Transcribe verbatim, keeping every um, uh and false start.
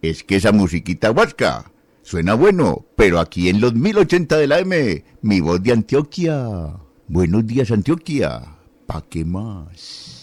Es que esa musiquita huasca suena bueno, pero aquí en los mil ochenta de la M, mi voz de Antioquia. Buenos días, Antioquia. ¿Pa' qué más?